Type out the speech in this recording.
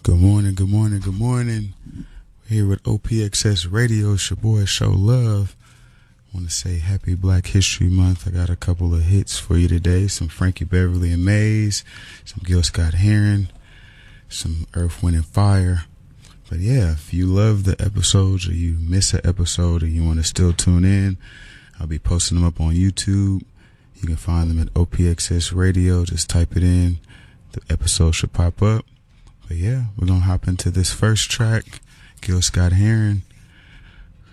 Good morning, good morning, good morning. We're here with OPXS Radio. It's your boy Show Love. I want to say happy Black History Month. I got a couple of hits for you today. Some Frankie Beverly and Maze, some Gil Scott-Heron, some Earth, Wind and Fire. But yeah, if you love the episodes or you miss an episode or you want to still tune in, I'll be posting them up on YouTube. You can find them at OPXS Radio. Just type it in. The episode should pop up. But yeah, we're going to hop into this first track, Gil Scott-Heron,